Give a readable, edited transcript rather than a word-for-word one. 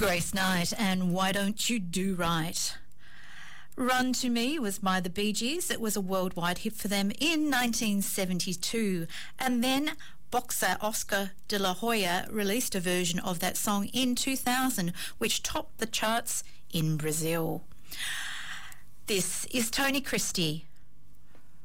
Grace Knight and Why Don't You Do Right. Run to Me was by the Bee Gees. It was a worldwide hit for them in 1972. And then boxer Oscar de la Hoya released a version of that song in 2000, which topped the charts in Brazil. This is Tony Christie